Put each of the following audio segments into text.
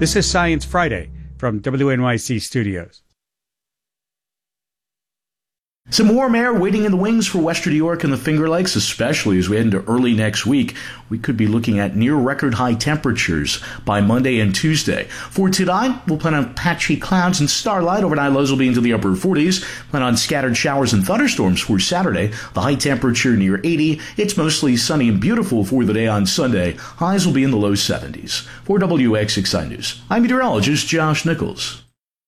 This is Science Friday from WNYC Studios. Some warm air waiting in the wings for western New York and the Finger Lakes, especially as we head into early next week. We could be looking at near record high temperatures by Monday and Tuesday. For tonight, we'll plan on patchy clouds and starlight. Overnight lows will be into the upper 40s. Plan on scattered showers and thunderstorms for Saturday. The high temperature near 80. It's mostly sunny and beautiful for the day on Sunday. Highs will be in the low 70s. For WXXI News, I'm meteorologist Josh Nichols.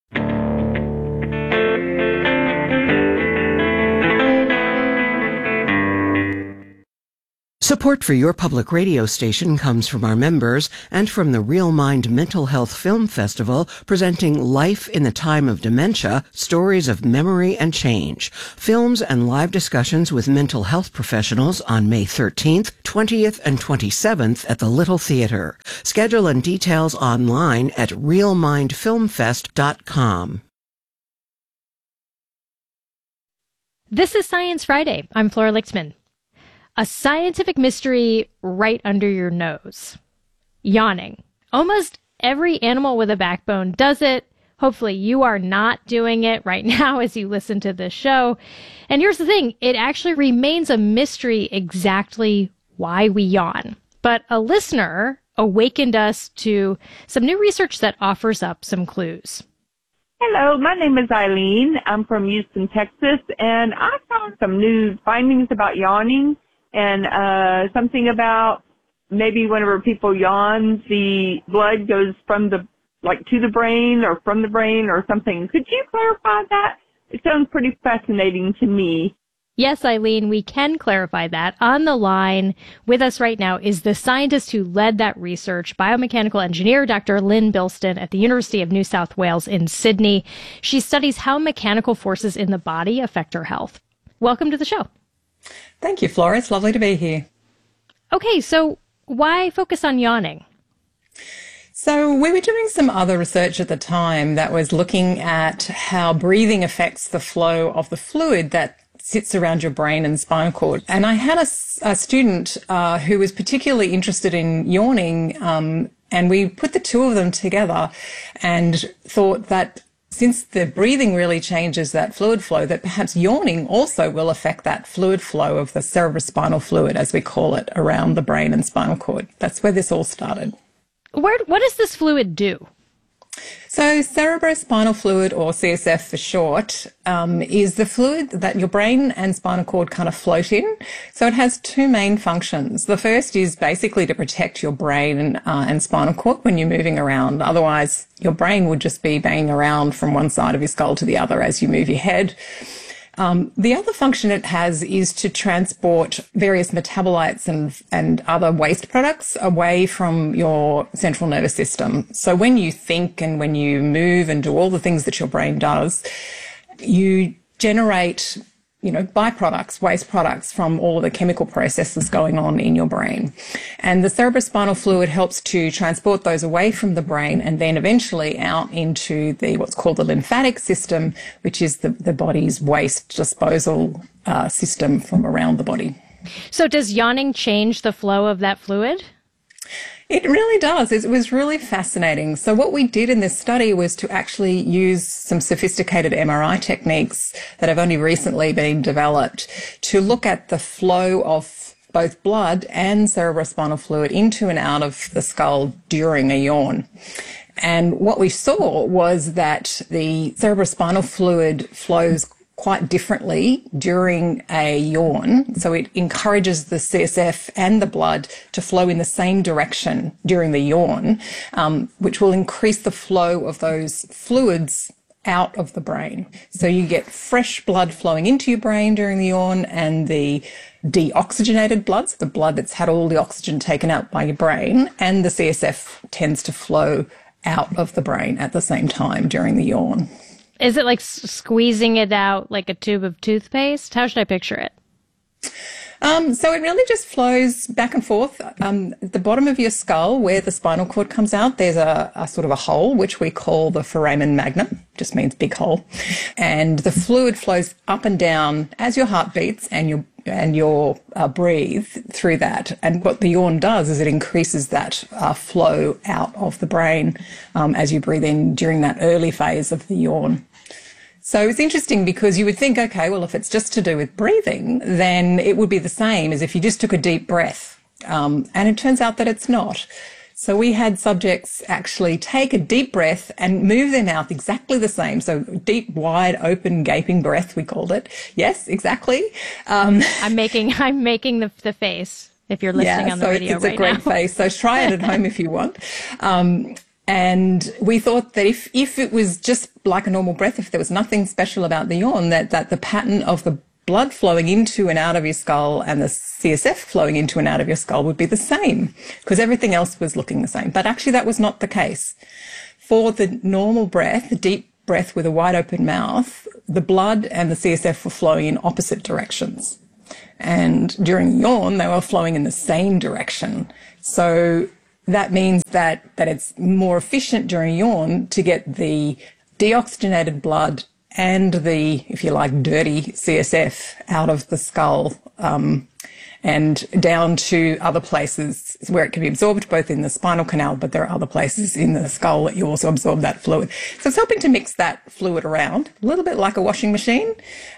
Support for your public radio station comes from our members and from the Real Mind Mental Health Film Festival, presenting Life in the Time of Dementia, Stories of Memory and Change. Films and live discussions with mental health professionals on May 13th, 20th, and 27th at the Little Theater. Schedule and details online at realmindfilmfest.com. This is Science Friday. I'm Flora Lichtman. A scientific mystery right under your nose. Yawning. Almost every animal with a backbone does it. Hopefully you are not doing it right now as you listen to this show. And here's the thing, it actually remains a mystery exactly why we yawn. But a listener awakened us to some new research that offers up some clues. Hello, my name is Eileen. I'm from Houston, Texas, and I found some new findings about yawning. And something about maybe whenever people yawn, the blood goes from to the brain or from the brain or something. Could you clarify that? It sounds pretty fascinating to me. Yes, Eileen, we can clarify that. On the line with us right now is the scientist who led that research, biomechanical engineer Dr. Lynn Bilston at the University of New South Wales in Sydney. She studies how mechanical forces in the body affect our health. Welcome to the show. Thank you, Flora. It's lovely to be here. Okay, so why focus on yawning? So we were doing some other research at the time that was looking at how breathing affects the flow of the fluid that sits around your brain and spinal cord. And I had a student who was particularly interested in yawning, and we put the two of them together and thought that since the breathing really changes that fluid flow, that perhaps yawning also will affect that fluid flow of the cerebrospinal fluid, as we call it, around the brain and spinal cord. That's where this all started. What does this fluid do? So cerebrospinal fluid, or CSF for short, is the fluid that your brain and spinal cord kind of float in. So it has two main functions. The first is basically to protect your brain and spinal cord when you're moving around. Otherwise, your brain would just be banging around from one side of your skull to the other as you move your head. The other function it has is to transport various metabolites and other waste products away from your central nervous system. So when you think and when you move and do all the things that your brain does, you generate byproducts, waste products from all of the chemical processes going on in your brain. And the cerebrospinal fluid helps to transport those away from the brain and then eventually out into what's called the lymphatic system, which is the body's waste disposal system from around the body. So does yawning change the flow of that fluid? It really does. It was really fascinating. So what we did in this study was to actually use some sophisticated MRI techniques that have only recently been developed to look at the flow of both blood and cerebrospinal fluid into and out of the skull during a yawn. And what we saw was that the cerebrospinal fluid flows quite differently during a yawn. So it encourages the CSF and the blood to flow in the same direction during the yawn, which will increase the flow of those fluids out of the brain. So you get fresh blood flowing into your brain during the yawn, and the deoxygenated blood, so the blood that's had all the oxygen taken out by your brain, and the CSF tends to flow out of the brain at the same time during the yawn. Is it like squeezing it out like a tube of toothpaste? How should I picture it? So it really just flows back and forth. At the bottom of your skull, where the spinal cord comes out, there's a sort of a hole, which we call the foramen magnum, just means big hole. And the fluid flows up and down as your heart beats and you'll breathe through that. And what the yawn does is it increases that flow out of the brain as you breathe in during that early phase of the yawn. So it's interesting because you would think, okay, well, if it's just to do with breathing, then it would be the same as if you just took a deep breath. And it turns out that it's not. So we had subjects actually take a deep breath and move their mouth exactly the same. So deep, wide, open, gaping breath, we called it. Yes, exactly. I'm making the face if you're listening on the radio right now. It's a great face. So try it at home if you want. And we thought that if it was just like a normal breath, if there was nothing special about the yawn, that the pattern of the blood flowing into and out of your skull and the CSF flowing into and out of your skull would be the same because everything else was looking the same. But actually that was not the case. For the normal breath, the deep breath with a wide open mouth, the blood and the CSF were flowing in opposite directions. And during yawn, they were flowing in the same direction. So that means that it's more efficient during yawn to get the deoxygenated blood and the, if you like, dirty CSF out of the skull and down to other places where it can be absorbed, both in the spinal canal, but there are other places in the skull that you also absorb that fluid. So it's helping to mix that fluid around, a little bit like a washing machine,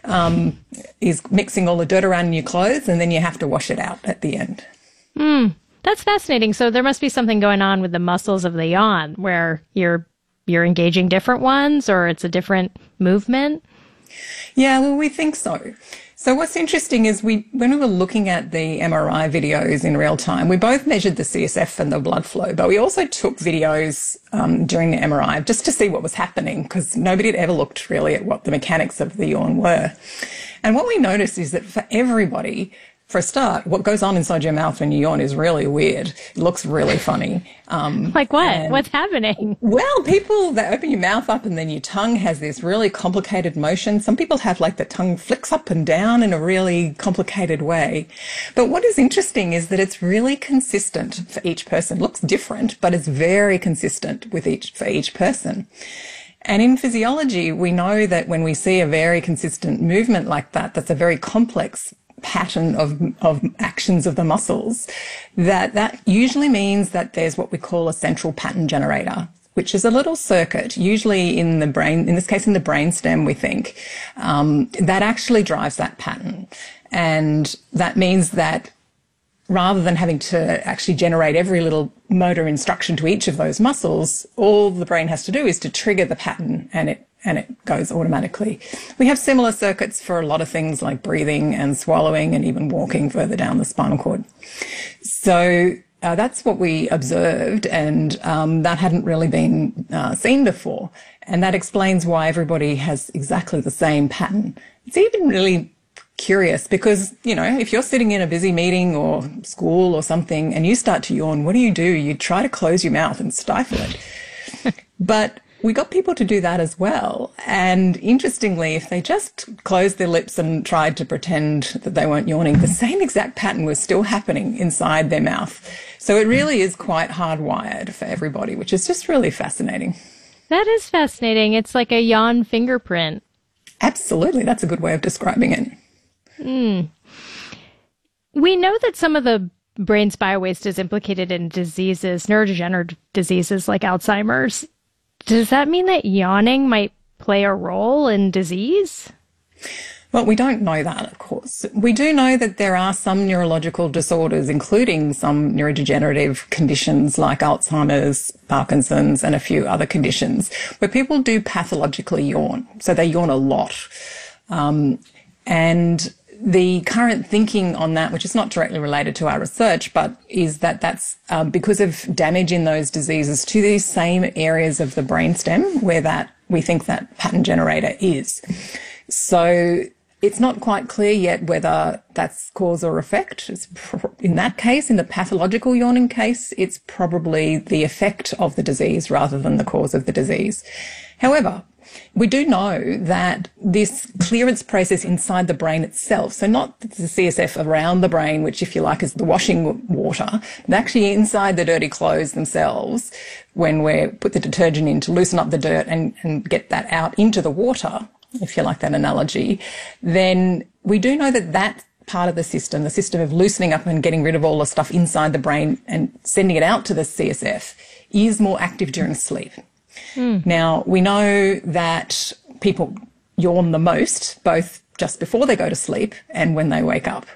is mixing all the dirt around in your clothes, and then you have to wash it out at the end. That's fascinating. So there must be something going on with the muscles of the yawn where you're engaging different ones, or it's a different movement? Yeah, well, we think so. So what's interesting is when we were looking at the MRI videos in real time, we both measured the CSF and the blood flow, but we also took videos during the MRI just to see what was happening because nobody had ever looked really at what the mechanics of the yawn were. And what we noticed is that for everybody, for a start, what goes on inside your mouth when you yawn is really weird. It looks really funny. Like what? What's happening? Well, they open your mouth up and then your tongue has this really complicated motion. Some people have like the tongue flicks up and down in a really complicated way. But what is interesting is that it's really consistent for each person. It looks different, but it's very consistent for each person. And in physiology, we know that when we see a very consistent movement like that, that's a very complex pattern of actions of the muscles, that usually means that there's what we call a central pattern generator, which is a little circuit, usually in the brain, in this case in the brainstem, we think, that actually drives that pattern. And that means that rather than having to actually generate every little motor instruction to each of those muscles, all the brain has to do is to trigger the pattern and it goes automatically. We have similar circuits for a lot of things like breathing and swallowing and even walking further down the spinal cord. So that's what we observed, and that hadn't really been seen before. And that explains why everybody has exactly the same pattern. It's even really curious because, you know, if you're sitting in a busy meeting or school or something and you start to yawn, what do? You try to close your mouth and stifle it. But we got people to do that as well. And interestingly, if they just closed their lips and tried to pretend that they weren't yawning, the same exact pattern was still happening inside their mouth. So it really is quite hardwired for everybody, which is just really fascinating. That is fascinating. It's like a yawn fingerprint. Absolutely. That's a good way of describing it. We know that some of the brain's biowaste is implicated in diseases, neurodegenerative diseases like Alzheimer's. Does that mean that yawning might play a role in disease? Well, we don't know that, of course. We do know that there are some neurological disorders, including some neurodegenerative conditions like Alzheimer's, Parkinson's, and a few other conditions, where people do pathologically yawn. So they yawn a lot. And the current thinking on that, which is not directly related to our research, but is that that's because of damage in those diseases to these same areas of the brainstem where we think that pattern generator is. So it's not quite clear yet whether that's cause or effect. In that case, in the pathological yawning case, it's probably the effect of the disease rather than the cause of the disease. However, we do know that this clearance process inside the brain itself, so not the CSF around the brain, which, if you like, is the washing water, but actually inside the dirty clothes themselves, when we put the detergent in to loosen up the dirt and get that out into the water, if you like that analogy, then we do know that part of the system of loosening up and getting rid of all the stuff inside the brain and sending it out to the CSF, is more active during sleep. Now, we know that people yawn the most, both just before they go to sleep and when they wake up.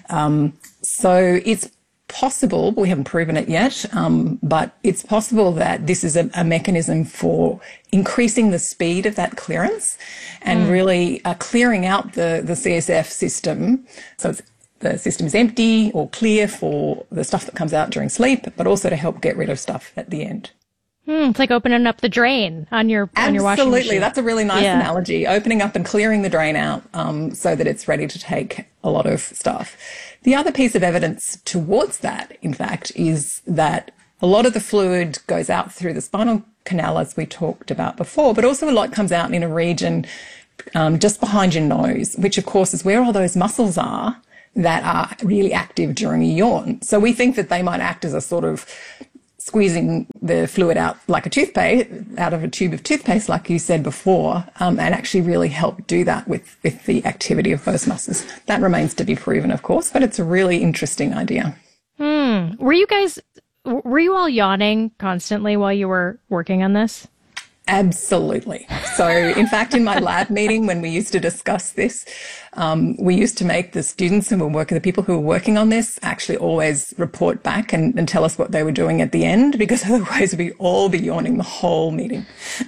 So it's possible, we haven't proven it yet, but it's possible that this is a mechanism for increasing the speed of that clearance and really clearing out the CSF system. So the system is empty or clear for the stuff that comes out during sleep, but also to help get rid of stuff at the end. It's like opening up the drain on your washing machine. Absolutely. That's a really nice analogy. Opening up and clearing the drain out so that it's ready to take a lot of stuff. The other piece of evidence towards that, in fact, is that a lot of the fluid goes out through the spinal canal, as we talked about before, but also a lot comes out in a region just behind your nose, which, of course, is where all those muscles are that are really active during a yawn. So we think that they might act as a sort of squeezing the fluid out like a toothpaste, out of a tube of toothpaste, like you said before, and actually really help do that with the activity of those muscles. That remains to be proven, of course, but it's a really interesting idea. Were you all yawning constantly while you were working on this? Absolutely. So, in fact, in my lab meeting, when we used to discuss this, we used to make the students the people who were working on this, actually always report back and tell us what they were doing at the end, because otherwise we'd all be yawning the whole meeting.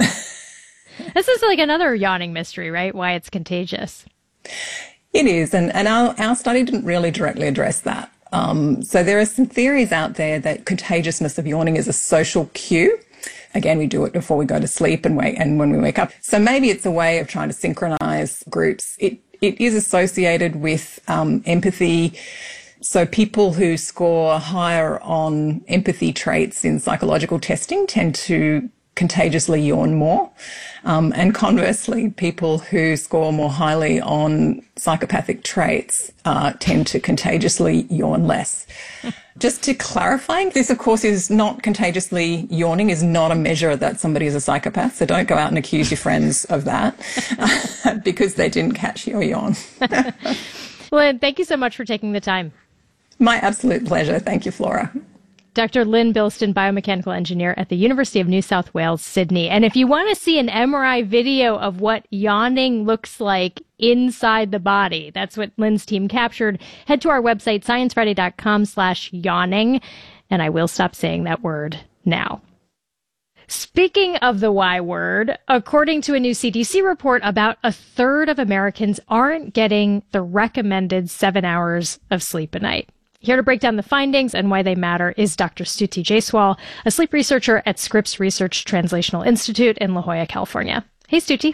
This is like another yawning mystery, right? Why it's contagious. It is. And our study didn't really directly address that. So there are some theories out there that contagiousness of yawning is a social cue. Again, we do it before we go to sleep and when we wake up. So maybe it's a way of trying to synchronize groups. It is associated with empathy. So people who score higher on empathy traits in psychological testing tend to contagiously yawn more. And conversely, people who score more highly on psychopathic traits tend to contagiously yawn less. Just to clarify, this, of course, is not contagiously yawning, is not a measure that somebody is a psychopath. So don't go out and accuse your friends of that because they didn't catch your yawn. Lynn, thank you so much for taking the time. My absolute pleasure. Thank you, Flora. Dr. Lynn Bilston, biomechanical engineer at the University of New South Wales, Sydney. And if you want to see an MRI video of what yawning looks like inside the body, that's what Lynn's team captured, head to our website, sciencefriday.com/yawning. And I will stop saying that word now. Speaking of the Y word, according to a new CDC report, about a third of Americans aren't getting the recommended 7 hours of sleep a night. Here to break down the findings and why they matter is Dr. Stuti Jaiswal, a sleep researcher at Scripps Research Translational Institute in La Jolla, California. Hey, Stuti.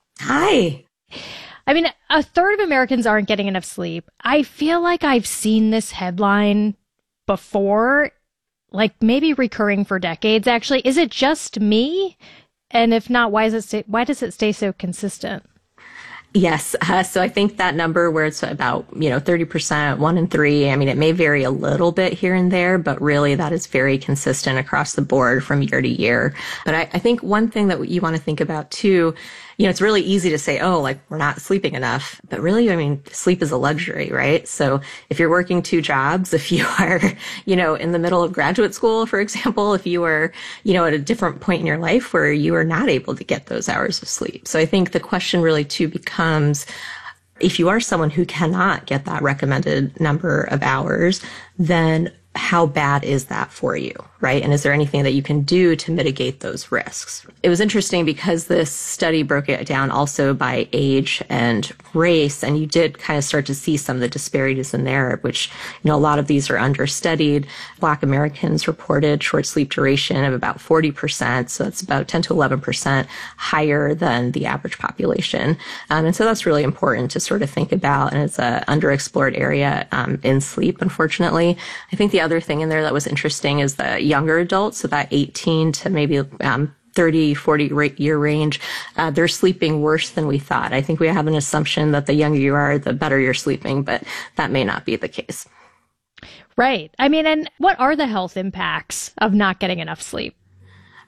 Hi. I mean, a third of Americans aren't getting enough sleep. I feel like I've seen this headline before, like maybe recurring for decades, actually. Is it just me? And if not, why does it stay so consistent? Yes. So I think that number where it's about, 30%, 1 in 3, I mean, it may vary a little bit here and there, but really that is very consistent across the board from year to year. But I think one thing that you want to think about too, it's really easy to say, we're not sleeping enough. But really, I mean, sleep is a luxury, right? So if you're working 2 jobs, if you are, in the middle of graduate school, for example, if you are, at a different point in your life where you are not able to get those hours of sleep. So I think the question really too becomes, if you are someone who cannot get that recommended number of hours, then how bad is that for you, right? And is there anything that you can do to mitigate those risks? It was interesting because this study broke it down also by age and race, and you did kind of start to see some of the disparities in there, which, a lot of these are understudied. Black Americans reported short sleep duration of about 40%, so that's about 10 to 11% higher than the average population. And so that's really important to sort of think about, and it's an underexplored area in sleep, unfortunately. I think the other thing in there that was interesting is the younger adults, so that 18 to maybe 30, 40 year range, they're sleeping worse than we thought. I think we have an assumption that the younger you are, the better you're sleeping, but that may not be the case. Right. I mean, and what are the health impacts of not getting enough sleep?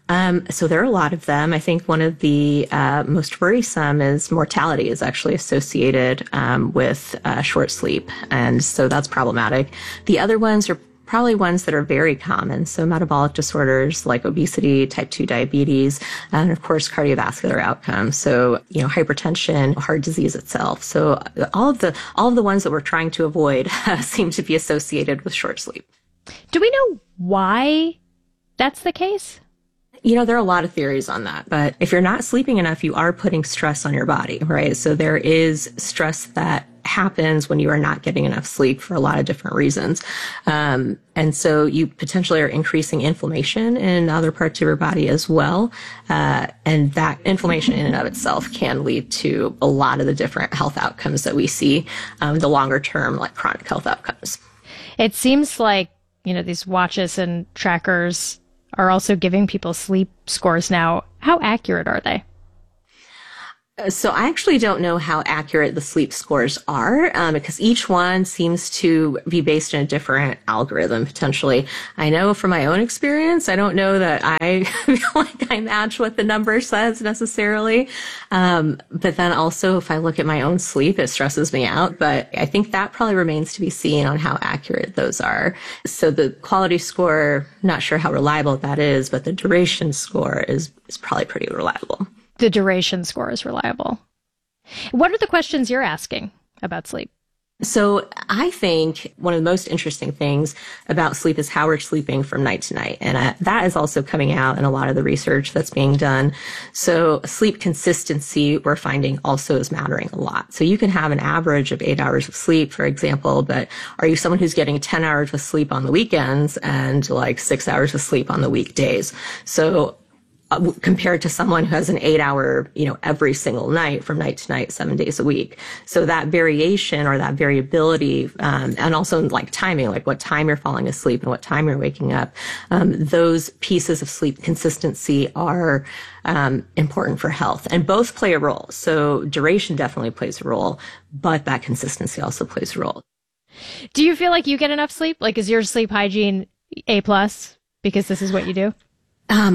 So there are a lot of them. I think one of the most worrisome is mortality is actually associated with short sleep. And so that's problematic. The other ones are probably ones that are very common. So metabolic disorders like obesity, type 2 diabetes, and of course, cardiovascular outcomes. So, hypertension, heart disease itself. So all of the ones that we're trying to avoid seem to be associated with short sleep. Do we know why that's the case? There are a lot of theories on that, but if you're not sleeping enough, you are putting stress on your body, right? So there is stress that happens when you are not getting enough sleep for a lot of different reasons. And so you potentially are increasing inflammation in other parts of your body as well. And that inflammation in and of itself can lead to a lot of the different health outcomes that we see, the longer term, like chronic health outcomes. It seems like, these watches and trackers are also giving people sleep scores now. How accurate are they? So I actually don't know how accurate the sleep scores are, because each one seems to be based in a different algorithm, potentially. I know from my own experience, I don't know that I feel like I match what the number says necessarily. But then also, if I look at my own sleep, it stresses me out. But I think that probably remains to be seen on how accurate those are. So the quality score, not sure how reliable that is, but the duration score is probably pretty reliable. The duration score is reliable. What are the questions you're asking about sleep? So I think one of the most interesting things about sleep is how we're sleeping from night to night. And that is also coming out in a lot of the research that's being done. So sleep consistency, we're finding also is mattering a lot. So you can have an average of 8 hours of sleep, for example, but are you someone who's getting 10 hours of sleep on the weekends and like 6 hours of sleep on the weekdays? So compared to someone who has an 8-hour, every single night from night to night, 7 days a week. So that variation or that variability, and also like timing, like what time you're falling asleep and what time you're waking up, those pieces of sleep consistency are important for health, and both play a role. So duration definitely plays a role, but that consistency also plays a role. Do you feel like you get enough sleep? Like, is your sleep hygiene A+ because this is what you do? I'm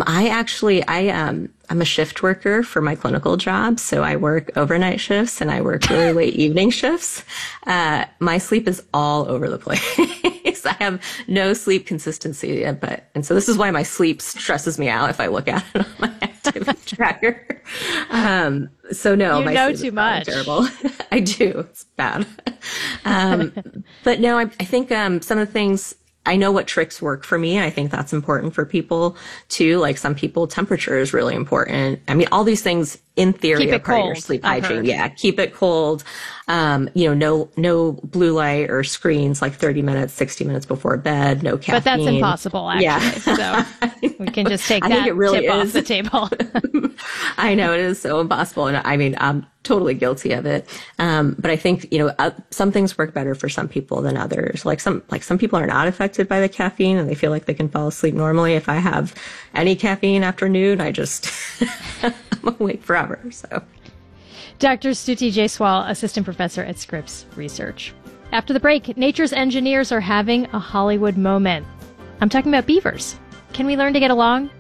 a shift worker for my clinical job. So I work overnight shifts and I work really late evening shifts. My sleep is all over the place. I have no sleep consistency, and so this is why my sleep stresses me out if I look at it on my activity tracker. So no, my sleep too much. Terrible. I do. It's bad. But no, I think, some of the things, I know what tricks work for me. I think that's important for people too. Like some people, temperature is really important. I mean, all these things in theory are part of your sleep hygiene. Yeah. Keep it cold. No blue light or screens like 30 minutes, 60 minutes before bed. No caffeine. But that's impossible, actually. Yeah. So we can just take that tip off the table. I know it is so impossible. And I mean, I'm totally guilty of it. But I think, some things work better for some people than others. Like some people are not affected by the caffeine and they feel like they can fall asleep normally. If I have any caffeine after noon, I just, I'm awake forever. So, Dr. Stuti Jaiswal, assistant professor at Scripps Research. After the break, nature's engineers are having a Hollywood moment. I'm talking about beavers. Can we learn to get along?